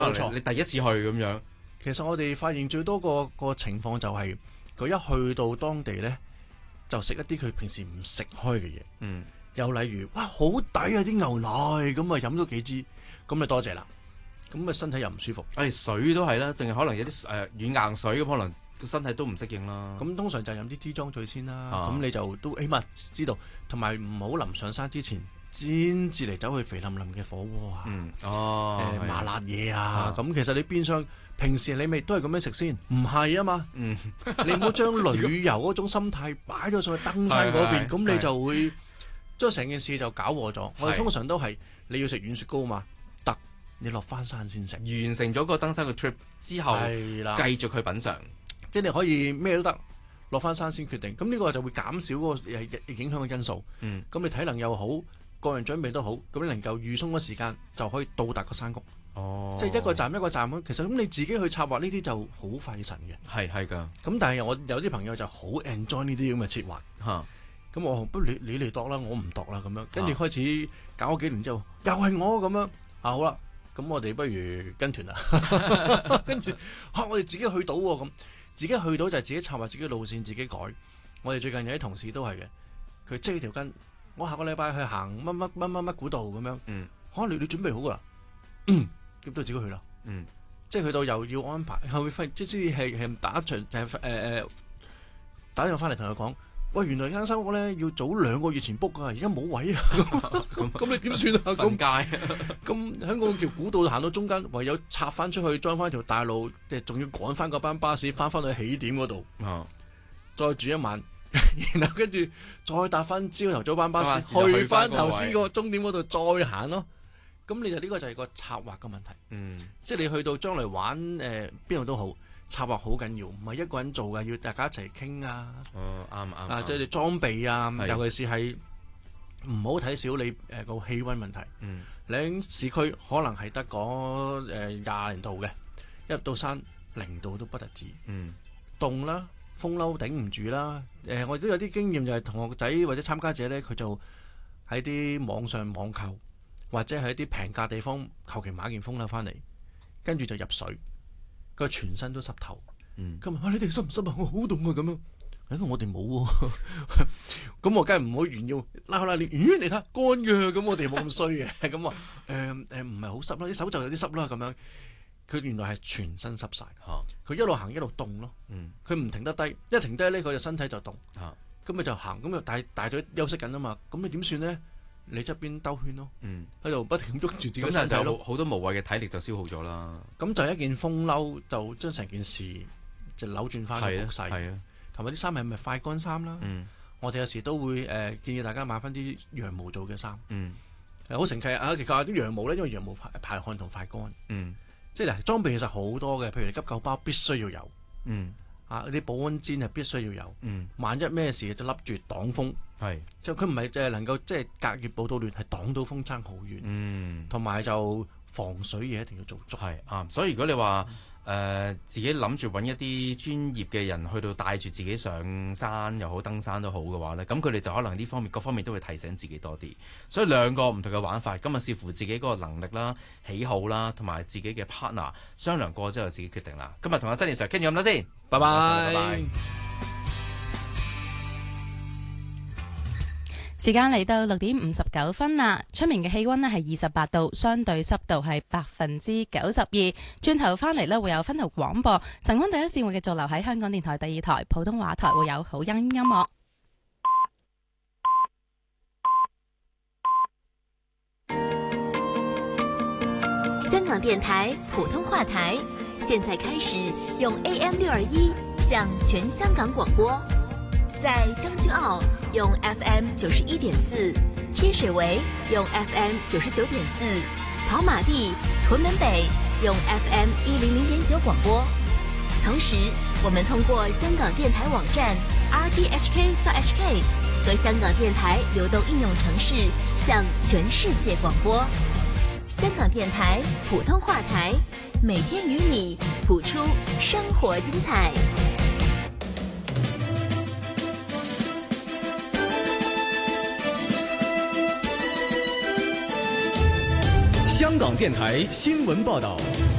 冇錯， 你第一次去咁樣。 其實我哋發現最多個情況就係、佢一去到當地咧，就食一啲佢平時唔食開嘅嘢。 嗯， 又例如哇好抵啊啲牛奶，咁啊飲咗幾支，咁咪多謝啦。咁啊身體又唔舒服。 水都係啦，淨係可能有啲軟硬水咁，可能個身體都唔適應啦。 咁通常就飲啲支裝醉先啦。 啊咁你就都起碼知道，同埋唔好臨上山之前先至嚟走去肥淋淋嘅火鍋啊。麻辣嘢啊。咁其實你變相平時你咪都係咁樣食先，唔係啊嘛。你唔好將旅遊嗰種心態擺咗上去登山嗰邊，咁你就會將成件事就搞禍咗。我哋通常都係你要食軟雪糕嘛，得你落翻山先食。 完成咗個登山嘅 trip 之後，繼續去品嚐。 即係你可以咩都得，落翻山先決定。咁呢個就會減少嗰個影響嘅因素。咁你體能又好，個人準備都好，咁你能夠預鬆嘅時間就可以到達個山谷。即係一個站一個站咁。其實咁你自己去策劃呢啲就好費神嘅。係㗎。咁但係我有啲朋友就好 enjoy 呢啲咁嘅設劃。咁我不如你嚟度啦，我唔度啦咁樣。跟住開始搞咗幾年之後，又係我咁樣。好啦，咁我哋不如跟團啦。跟住我哋自己去到喎咁。自己去到就係自己策劃自己路線，自己改。我哋最近有啲同事都係嘅，佢織條筋，我下個禮拜去行乜古道咁樣。你準備好噶啦，咁都自己去啦。即係去到又要安排，後尾即係打一場打電話翻嚟同佢講，喂，原來間山屋咧要早2個月前 book 噶，而家冇位啊。咁你點算啊？ 瞓街。 咁喺嗰條古道行到中間，唯有插翻出去，裝翻條大路，即係仲要趕翻嗰班巴士翻去起點嗰度，再住一晚，然後跟住再搭翻朝頭早班巴士去翻頭先個終點嗰度再行咯。咁你就呢個就係個策劃嘅問題。即係你去到將來玩邊度都好。策劃好緊要，唔係一個人做嘅，要大家一齊傾啊。啱。即係你裝備啊，尤其是係唔好睇少你個氣温問題。你喺市區可能係得嗰20度嘅，一入到山0度都不得止。凍啦，風褸頂唔住啦。我都有啲經驗，就係同學仔或者參加者咧，佢就喺啲網上網購，或者喺啲平價地方求其買件風褸翻嚟，跟住就入水。佢全身都濕透，佢問你哋濕唔濕啊？我好凍啊咁樣，因為我哋冇喎，咁我梗係唔好炫耀拉你，你睇乾嘅，咁我哋冇咁衰嘅，咁話唔係好濕啦，啲手就有啲濕啦咁樣，佢原來係全身濕晒，佢一路行一路凍咯，佢唔停得低，一停低咧佢就身體就凍，咁咪就行，咁又大腿休息緊啊嘛，咁你點算咧？你側邊兜圈咯，喺度不停喐住自己身體咯， 好多無謂嘅體力就消耗咗啦。 咁就一件風褸就將成件事就扭轉翻個局勢，同埋啲衫係咪快乾衫啦？我哋有時都會建議大家買翻啲羊毛做嘅衫，好神奇啊！其實啲羊毛咧，因為羊毛排汗同快乾，即係嗱裝備其實好多嘅，譬如你急救包必須要有，啲保溫氈係必須要有，萬一咩事就笠住擋風。就佢唔係淨係能夠即係隔熱保到暖，係擋到風爭好遠。同埋就防水嘢一定要做足。 所以如果你話自己諗住揾一啲專業嘅人去到帶住自己上山又好登山都好嘅話咧，咁佢哋就可能呢方面各方面都會提醒自己多啲。所以2個唔同嘅玩法，今日視乎自己嗰個能力啦、喜好啦，同埋自己嘅 partner 商量過之後自己決定啦。今日同阿Sunny Sir傾咗咁多先，拜拜。 時間嚟到6點59分啦，出面嘅氣溫呢係28度，相對濕度係92%。轉頭翻嚟呢會有分頭廣播，晨光第一線會繼續留喺香港電台第2台普通話台，會有好音樂。 香港電台普通話台，現在開始用 AM621 向全香港廣播。在將軍澳用 FM 91.4，天水圍用 FM 99.4，跑馬地、屯門北用 FM 100.9廣播。同時，我們通過香港電台網站 rthk.hk 和香港電台流動應用程式向全世界廣播。香港電台普通話台，每天與你譜出生活精彩。 香港電台新聞報道。